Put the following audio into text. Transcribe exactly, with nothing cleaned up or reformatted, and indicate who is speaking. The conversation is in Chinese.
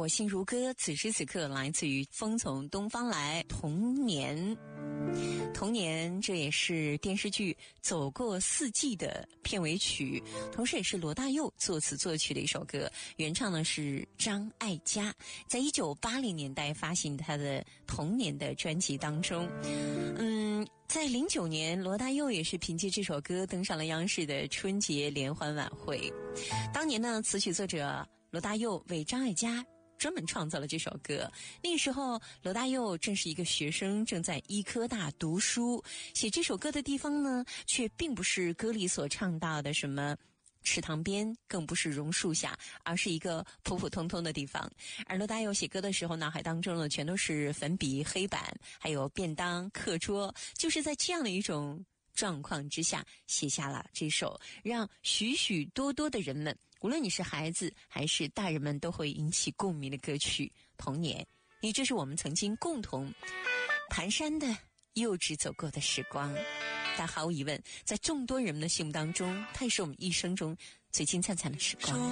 Speaker 1: 我心如歌，此时此刻来自于风从东方来，童年。童年，这也是电视剧《走过四季》的片尾曲，同时也是罗大佑作词作曲的一首歌，原唱呢是张艾嘉，在一九八零年代发行他的童年的专辑当中。嗯，在零九年，罗大佑也是凭借这首歌登上了央视的春节联欢晚会。当年呢，词曲作者罗大佑为张艾嘉专门创造了这首歌。那个时候罗大佑正是一个学生，正在医科大读书，写这首歌的地方呢，却并不是歌里所唱到的什么池塘边，更不是榕树下，而是一个普普通通的地方。而罗大佑写歌的时候，脑海当中呢全都是粉笔、黑板，还有便当、课桌，就是在这样的一种状况之下写下了这首让许许多多的人们，无论你是孩子还是大人们，都会引起共鸣的歌曲《童年》，因为这是我们曾经共同蹒跚的幼稚走过的时光。但毫无疑问，在众多人们的心目当中，它也是我们一生中最金灿灿的时光。